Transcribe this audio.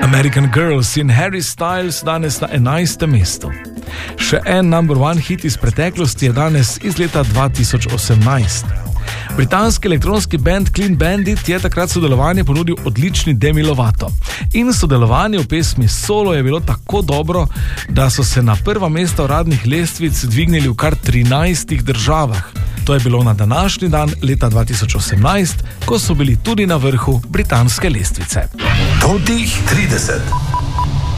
American Girls in Harry Styles danes na 11. mestu. Še en number one hit iz preteklosti je danes iz leta 2018. Britanski elektronski band Clean Bandit je takrat sodelovanje ponudil odlični Demi Lovato. In sodelovanje v pesmi Solo je bilo tako dobro, da so se na prva mesta uradnih lestvic dvignili v kar 13 državah. To je bilo na današnji dan leta 2018, ko so bili tudi na vrhu britanske lestvice. Totih 30.